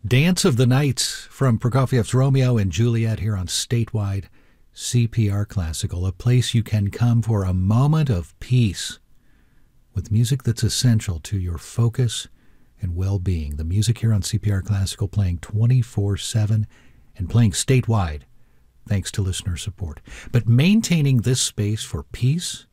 Dance of the Nights from Prokofiev's Romeo and Juliet here on Statewide CPR Classical, a place you can come for a moment of peace with music that's essential to your focus and well-being. The music here on CPR Classical playing 24/7 and playing statewide thanks to listener support. But maintaining this space for peace